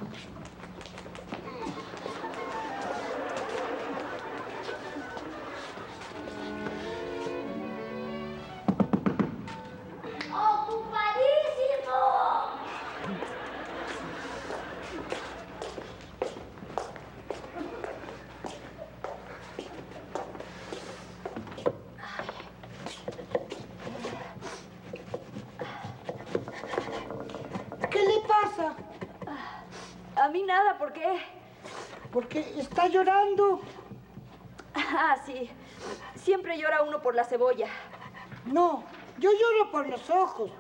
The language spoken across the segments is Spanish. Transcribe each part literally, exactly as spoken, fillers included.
A mí nada, ¿por qué? Porque está llorando. Ah, sí. Siempre llora uno por la cebolla. No, yo lloro por los ojos.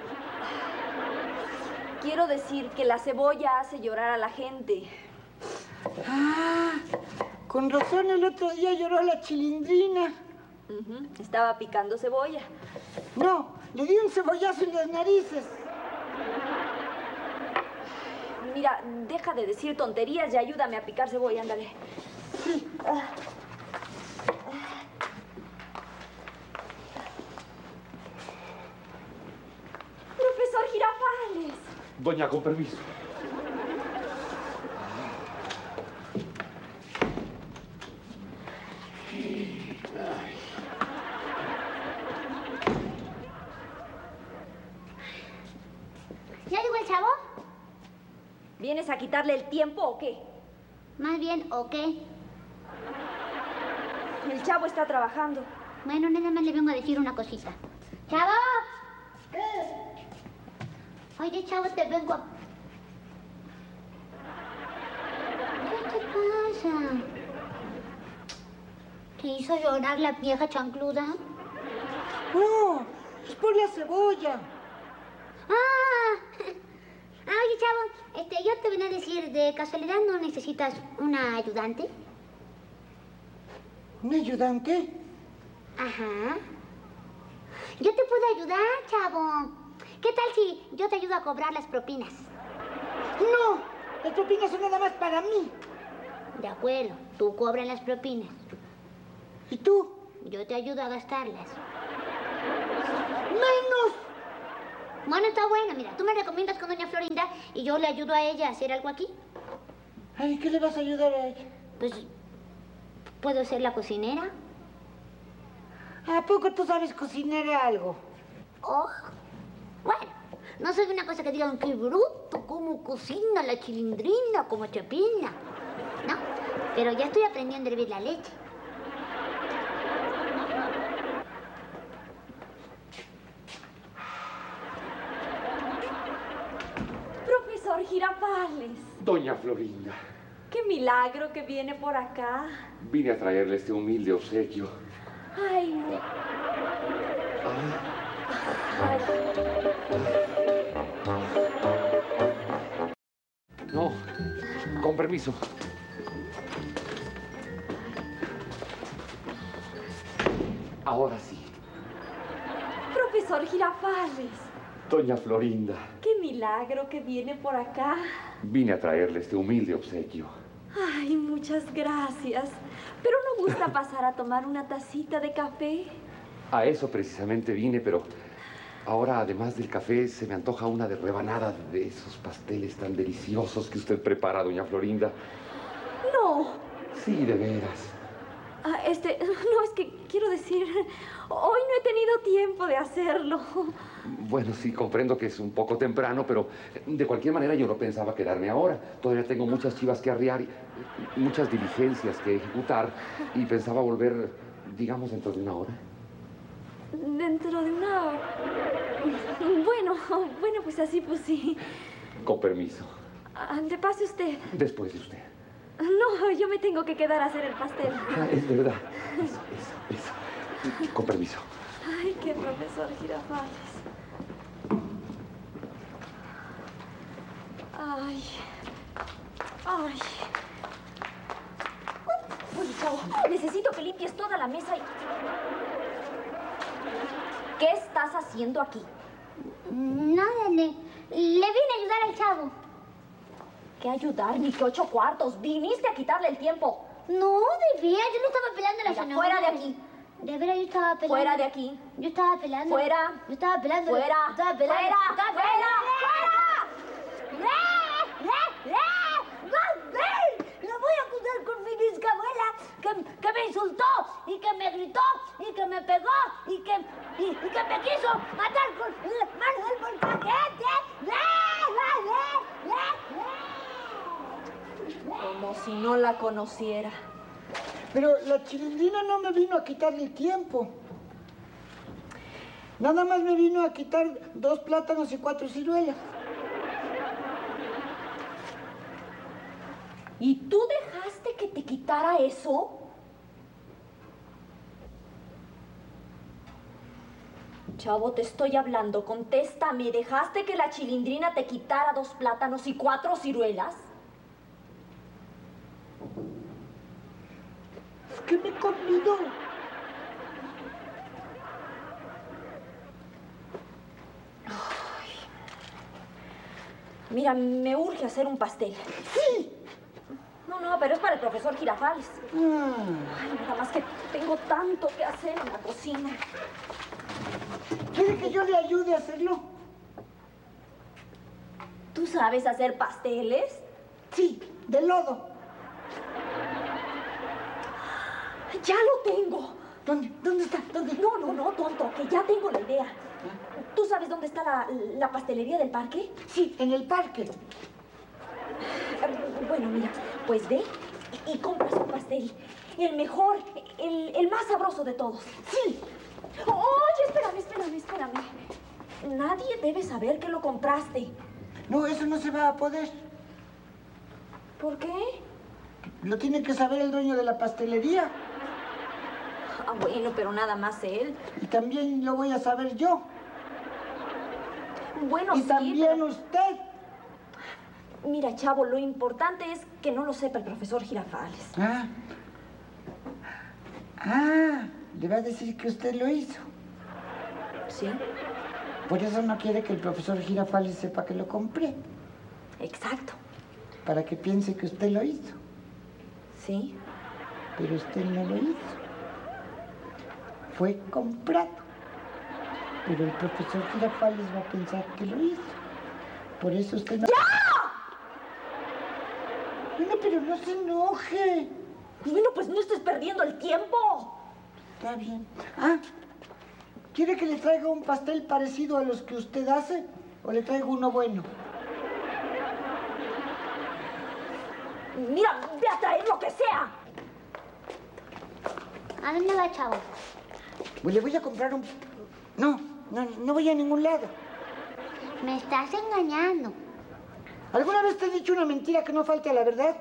Quiero decir que la cebolla hace llorar a la gente. Ah, con razón el otro día lloró la Chilindrina. Uh-huh. Estaba picando cebolla. No, le di un cebollazo en las narices. Mira, deja de decir tonterías y ayúdame a picar cebolla, ándale. Sí. Ah. Profesor Girafales. Doña, con permiso. ¿Ya llegó el chavo? ¿Vienes a quitarle el tiempo o qué? Más bien, ¿o qué? El chavo está trabajando. Bueno, nada más le vengo a decir una cosita. ¡Chavo! ¿Qué? Oye, chavo, te vengo a... ¿Qué te pasa? ¿Te hizo llorar la vieja chancluda? No, es por la cebolla. ¡Ah! Ah, oye, chavo, este, yo te venía a decir, ¿de casualidad no necesitas una ayudante? ¿Un ayudante? Ajá. Yo te puedo ayudar, chavo. ¿Qué tal si yo te ayudo a cobrar las propinas? No, las propinas son nada más para mí. De acuerdo, tú cobras las propinas. ¿Y tú? Yo te ayudo a gastarlas. ¡Menos! Bueno, está bueno, mira, tú me recomiendas con doña Florinda y yo le ayudo a ella a hacer algo aquí. Ay, ¿qué le vas a ayudar a ella? Pues, ¿puedo ser la cocinera? ¿A poco tú sabes cocinar algo? Oh, bueno, no soy una cosa que digan qué bruto, cómo cocina la Chilindrina, como Chapina. No, pero ya estoy aprendiendo a hervir la leche. Profesor Girafales. Doña Florinda. Qué milagro que viene por acá. Vine a traerle este humilde obsequio. Ay, no. Ay. No, con permiso. Ahora sí. Profesor Girafales. Doña Florinda. Qué milagro que viene por acá. Vine a traerle este humilde obsequio. Ay, muchas gracias. Pero ¿no gusta pasar a tomar una tacita de café? A eso precisamente vine, pero ahora, además del café, se me antoja una de rebanada de esos pasteles tan deliciosos que usted prepara, doña Florinda. No. Sí, de veras. Ah, este, no, es que quiero decir, hoy no he tenido tiempo de hacerlo. Bueno, sí, comprendo que es un poco temprano, pero de cualquier manera yo no pensaba quedarme ahora. Todavía tengo muchas chivas que arriar y muchas diligencias que ejecutar y pensaba volver, digamos, dentro de una hora. ¿Dentro de una hora? Bueno, bueno, pues así pues sí. Con permiso. Ande, pase usted. Después de usted. No, yo me tengo que quedar a hacer el pastel. Ah, es verdad. Eso, eso, eso. Con permiso. Ay, qué profesor Girafales. Ay. Ay. Oye, chavo, necesito que limpies toda la mesa y... ¿Qué estás haciendo aquí? Nada, le, le vine a ayudar al chavo. ¿Qué ayudar? Ni que ocho cuartos. Viniste a quitarle el tiempo. No, de veras, yo no estaba pelando la Mira, zanahoria. fuera de aquí. De veras, yo estaba pelando. Fuera de aquí. Yo estaba pelando. Fuera. Yo estaba pelando. Fuera. Yo estaba pelando. Fuera. Yo estaba pelando. Fuera. Fuera. ¡Eh! ¡Eh! ¡Eh! si no la conociera. Pero la Chilindrina no me vino a quitar el tiempo. Nada más me vino a quitar dos plátanos y cuatro ciruelas. ¿Y tú dejaste que te quitara eso? Chavo, te estoy hablando. Contéstame. ¿Dejaste que la Chilindrina te quitara dos plátanos y cuatro ciruelas? Es que me convidó. Ay. Mira, me urge hacer un pastel. Sí. No, no, pero es para el profesor Girafales. Ah. Ay, nada más que tengo tanto que hacer en la cocina. ¿Quiere que yo le ayude a hacerlo? ¿Tú sabes hacer pasteles? Sí, de lodo. ¡Ya lo tengo! ¿Dónde? ¿Dónde está? ¿Dónde? No, no, no, tonto, que ya tengo la idea. ¿Tú sabes dónde está la, la pastelería del parque? Sí, en el parque. Bueno, mira, pues ve y, y compras un pastel. El mejor, el, el más sabroso de todos. Sí. Oye, espérame, espérame, espérame. Nadie debe saber que lo compraste. No, eso no se va a poder. ¿Por qué? Lo tiene que saber el dueño de la pastelería. Ah, bueno, pero nada más él. Y también lo voy a saber yo. Bueno, y sí, también pero... usted. Mira, chavo, lo importante es que no lo sepa el profesor Girafales. Ah. Ah, le va a decir que usted lo hizo. Sí, Por eso no quiere que el profesor Girafales sepa que lo compré. exacto. Para que piense que usted lo hizo. Sí. Pero usted no lo hizo. Fue comprado. Pero el profesor Girafales va a pensar que lo hizo. Por eso usted no... ¡Ya! Bueno, pero no se enoje. Bueno, pues no estés perdiendo el tiempo. Está bien. Ah, ¿quiere que le traiga un pastel parecido a los que usted hace? ¿O le traigo uno bueno? Mira, ve a traer lo que sea. ¿A dónde va, chavo? Pues le voy a comprar un... No, no, no voy a ningún lado. Me estás engañando. ¿Alguna vez te he dicho una mentira que no falte a la verdad?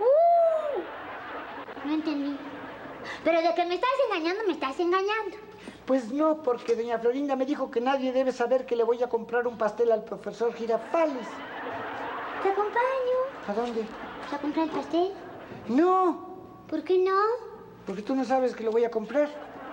Uh, no entendí. Pero de que me estás engañando, me estás engañando. Pues no, porque doña Florinda me dijo que nadie debe saber que le voy a comprar un pastel al profesor Girafales. ¿Te acompaño? ¿A dónde? ¿Vas a comprar el pastel? No, ¿Por qué no? porque tú no sabes que lo voy a comprar.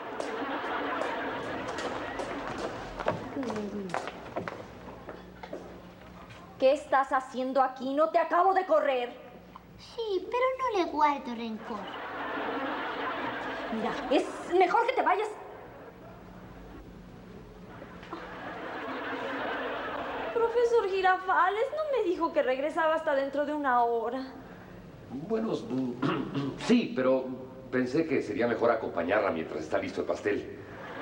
¿Qué estás haciendo aquí? No te acabo de correr. Sí, pero no le guardo rencor. Mira, es mejor que te vayas. Profesor Girafales, no me dijo que regresaba hasta dentro de una hora. Bueno, sí, pero pensé que sería mejor acompañarla mientras está listo el pastel.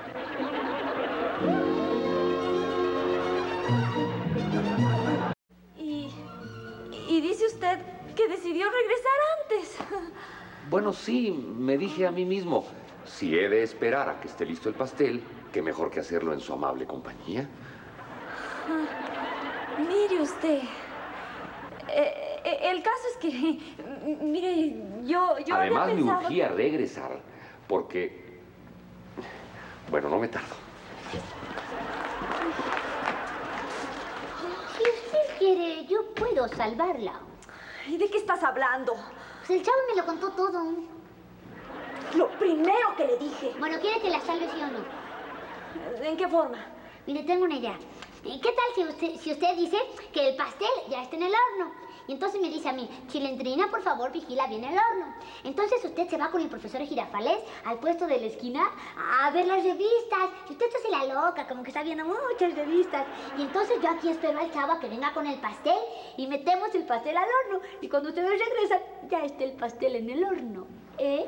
Y, y dice usted que decidió regresar antes. Bueno, sí, me dije a mí mismo, si he de esperar a que esté listo el pastel, qué mejor que hacerlo en su amable compañía. Mire usted, eh, eh, el caso es que, m- mire, yo, yo había Además, me pensado... urgía regresar, porque... Bueno, no me tardo. Si usted quiere, yo puedo salvarla. ¿Y de qué estás hablando? Pues el chavo me lo contó todo. Lo primero que le dije. Bueno, ¿quiere que la salve, sí o no? ¿En qué forma? Mire, tengo una idea. ¿Qué tal si usted, si usted dice que el pastel ya está en el horno? Y entonces me dice a mí, Chilindrina, por favor, vigila bien el horno. Entonces usted se va con el profesor Girafales al puesto de la esquina a ver las revistas. Y usted se hace la loca, como que está viendo muchas revistas. Y entonces yo aquí espero al chavo a que venga con el pastel y metemos el pastel al horno. Y cuando ustedes regresan, ya está el pastel en el horno. ¿Eh?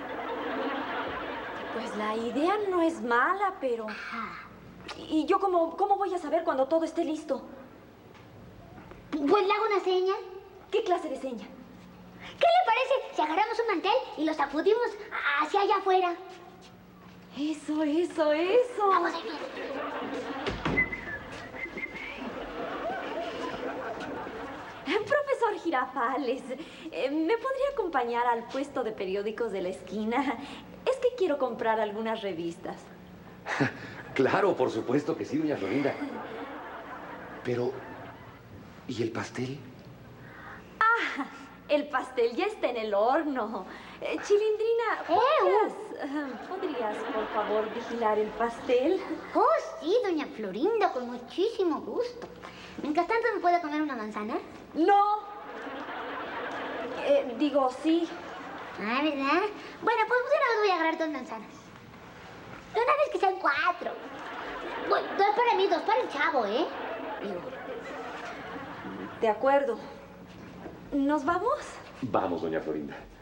Pues la idea no es mala, pero... Ajá. ¿Y yo cómo, cómo voy a saber cuando todo esté listo? Pues le hago una seña. ¿Qué clase de seña? ¿Qué le parece si agarramos un mantel y lo sacudimos hacia allá afuera? Eso, eso, eso. Vamos ahí bien. Profesor Girafales, eh, ¿me podría acompañar al puesto de periódicos de la esquina? Es que quiero comprar algunas revistas. Claro, por supuesto que sí, doña Florinda. Pero, ¿y el pastel? Ah, el pastel ya está en el horno. Eh, Chilindrina, ¿podrías, eh, ¿podrías, por favor, vigilar el pastel? Oh, sí, doña Florinda, con muchísimo gusto. Mientras tanto, ¿me puede comer una manzana? No. Eh, digo, sí. Ah, ¿verdad? Bueno, pues de una vez voy a agarrar dos manzanas. De una vez que sean cuatro. Bueno, dos para mí, dos para el chavo, ¿eh? Digo. De acuerdo. ¿Nos vamos? Vamos, doña Florinda.